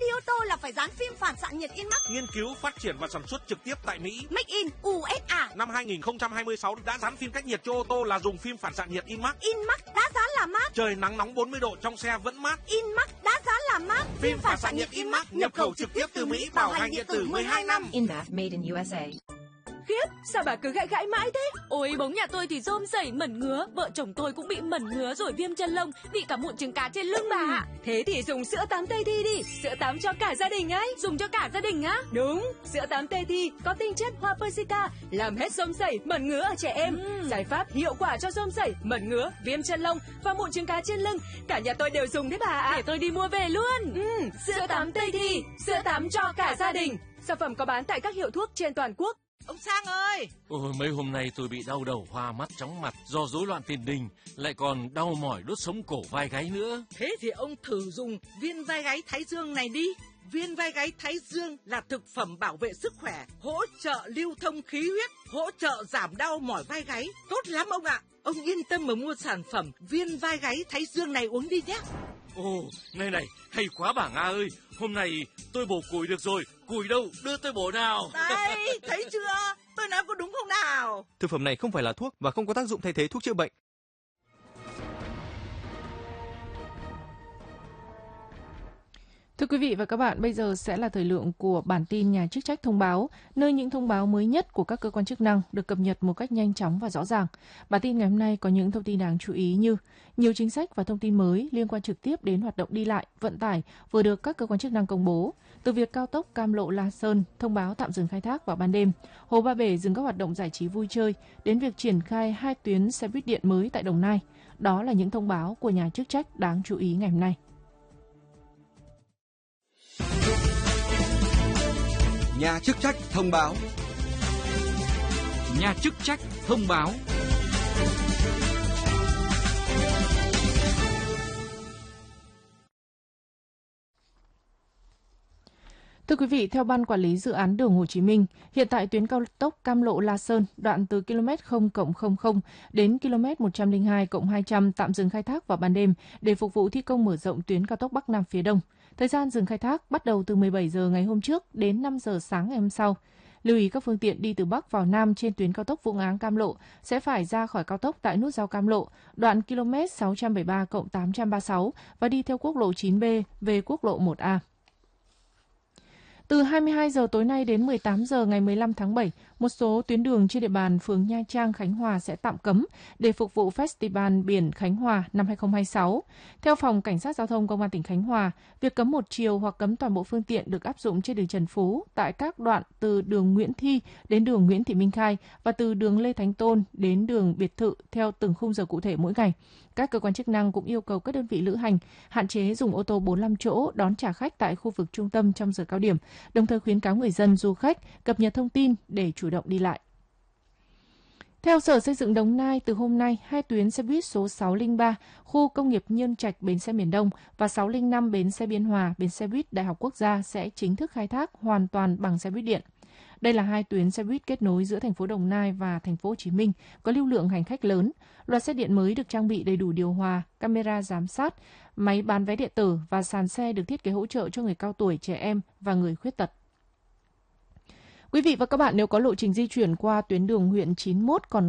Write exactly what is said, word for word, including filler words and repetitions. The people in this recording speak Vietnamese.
đi ô tô là phải dán phim phản xạ nhiệt InMax. Nghiên cứu, phát triển và sản xuất trực tiếp tại Mỹ. Make in u ét a. Năm hai nghìn không trăm hai mươi sáu đã dán phim cách nhiệt cho ô tô là dùng phim phản xạ nhiệt InMax. InMax đã dán là mát. Trời nắng nóng bốn mươi độ trong xe vẫn mát. InMax đã dán là mát. Phim phản xạ nhiệt InMax nhập khẩu trực tiếp từ Mỹ, bảo hành điện tử mười hai năm. InMax made in u ét a. Khiếp, sao bà cứ gãi gãi mãi thế? Ôi, bóng nhà tôi thì rôm rẩy mẩn ngứa, vợ chồng tôi cũng bị mẩn ngứa rồi viêm chân lông, bị cả mụn trứng cá trên lưng bà ạ. Thế thì dùng sữa tắm Tây Thi đi, sữa tắm cho cả gia đình ấy. Dùng cho cả gia đình á? Đúng, sữa tắm Tây Thi có tinh chất hoa Persica, làm hết rôm rẩy, mẩn ngứa ở trẻ em. Ừ. Giải pháp hiệu quả cho rôm rẩy, mẩn ngứa, viêm chân lông và mụn trứng cá trên lưng. Cả nhà tôi đều dùng đấy bà ạ. Để tôi đi mua về luôn. Ừ, sữa tắm Tây Thi, sữa tắm cho cả gia đình. Sản phẩm có bán tại các hiệu thuốc trên toàn quốc. Ông Sang ơi! Ôi, mấy hôm nay tôi bị đau đầu, hoa mắt, chóng mặt do rối loạn tiền đình, lại còn đau mỏi đốt sống cổ vai gáy nữa. Thế thì ông thử dùng viên vai gáy Thái Dương này đi. Viên vai gáy Thái Dương là thực phẩm bảo vệ sức khỏe, hỗ trợ lưu thông khí huyết, hỗ trợ giảm đau mỏi vai gáy. Tốt lắm ông ạ! Ông yên tâm mà mua sản phẩm viên vai gáy Thái Dương này uống đi nhé. Ồ, này này, hay quá bà Nga ơi. Hôm nay tôi bổ củi được rồi. Củi đâu, đưa tôi bổ nào. Đấy, thấy chưa? Tôi nói có đúng không nào? Thực phẩm này không phải là thuốc và không có tác dụng thay thế thuốc chữa bệnh. Thưa quý vị và các bạn, bây giờ sẽ là thời lượng của bản tin Nhà chức trách thông báo, nơi những thông báo mới nhất của các cơ quan chức năng được cập nhật một cách nhanh chóng và rõ ràng. Bản tin ngày hôm nay có những thông tin đáng chú ý như nhiều chính sách và thông tin mới liên quan trực tiếp đến hoạt động đi lại, vận tải vừa được các cơ quan chức năng công bố. Từ việc cao tốc Cam Lộ - La Sơn thông báo tạm dừng khai thác vào ban đêm, Hồ Ba Bể dừng các hoạt động giải trí vui chơi, đến việc triển khai hai tuyến xe buýt điện mới tại Đồng Nai. Đó là những thông báo của nhà chức trách đáng chú ý ngày hôm nay. Nhà chức trách thông báo. Nhà chức trách thông báo. Thưa quý vị, theo Ban Quản lý Dự án Đường Hồ Chí Minh, hiện tại tuyến cao tốc Cam Lộ - La Sơn đoạn từ ki lô mét không cộng không không đến ki lô mét một trăm lẻ hai cộng hai trăm tạm dừng khai thác vào ban đêm để phục vụ thi công mở rộng tuyến cao tốc Bắc Nam phía Đông. Thời gian dừng khai thác bắt đầu từ mười bảy giờ ngày hôm trước đến năm giờ sáng ngày hôm sau. Lưu ý các phương tiện đi từ Bắc vào Nam trên tuyến cao tốc Vũng Áng - Cam Lộ sẽ phải ra khỏi cao tốc tại nút giao Cam Lộ, đoạn ki lô mét sáu trăm bảy mươi ba cộng tám trăm ba mươi sáu và đi theo quốc lộ chín B về quốc lộ một A. Từ hai mươi hai giờ tối nay đến mười tám giờ ngày mười lăm tháng bảy, một số tuyến đường trên địa bàn phường Nha Trang, Khánh Hòa sẽ tạm cấm để phục vụ Festival Biển Khánh Hòa năm hai không hai sáu. Theo Phòng Cảnh sát Giao thông Công an tỉnh Khánh Hòa, việc cấm một chiều hoặc cấm toàn bộ phương tiện được áp dụng trên đường Trần Phú tại các đoạn từ đường Nguyễn Thi đến đường Nguyễn Thị Minh Khai và từ đường Lê Thánh Tôn đến đường Biệt Thự theo từng khung giờ cụ thể mỗi ngày. Các cơ quan chức năng cũng yêu cầu các đơn vị lữ hành hạn chế dùng ô tô bốn mươi lăm chỗ đón trả khách tại khu vực trung tâm trong giờ cao điểm, đồng thời khuyến cáo người dân, du khách cập nhật thông tin để chủ động đi lại. Theo Sở Xây dựng Đồng Nai, từ hôm nay, hai tuyến xe buýt số sáu không ba, khu công nghiệp Nhơn Trạch, bến xe miền Đông và sáu không năm, bến xe Biên Hòa, bến xe buýt Đại học Quốc gia sẽ chính thức khai thác hoàn toàn bằng xe buýt điện. Đây là hai tuyến xe buýt kết nối giữa thành phố Đồng Nai và thành phố Hồ Chí Minh, có lưu lượng hành khách lớn. Loạt xe điện mới được trang bị đầy đủ điều hòa, camera giám sát, máy bán vé điện tử và sàn xe được thiết kế hỗ trợ cho người cao tuổi, trẻ em và người khuyết tật. Quý vị và các bạn, nếu có lộ trình di chuyển qua tuyến đường huyện chín mốt còn